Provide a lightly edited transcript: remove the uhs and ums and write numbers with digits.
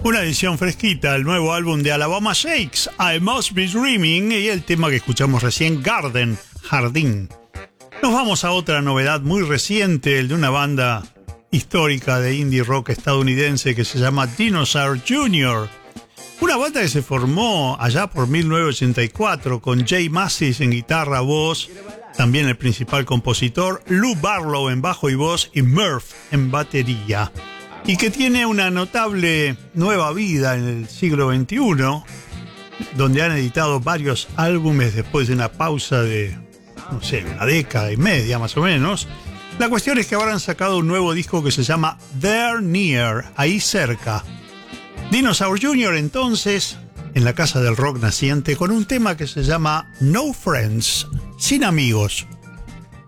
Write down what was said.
Una edición fresquita, el nuevo álbum de Alabama Shakes, I Must Be Dreaming, y el tema que escuchamos recién, Garden, Jardín. Nos vamos a otra novedad muy reciente, el de una banda histórica de indie rock estadounidense que se llama Dinosaur Jr. Una banda que se formó allá por 1984 con Jay Mascis en guitarra, voz, también el principal compositor, Lou Barlow en bajo y voz y Murph en batería. Y que tiene una notable nueva vida en el siglo XXI, donde han editado varios álbumes después de una pausa de, no sé, una década y media más o menos. La cuestión es que ahora han sacado un nuevo disco que se llama There Near, ahí cerca. Dinosaur Jr. entonces, en la casa del rock naciente, con un tema que se llama No Friends, sin amigos.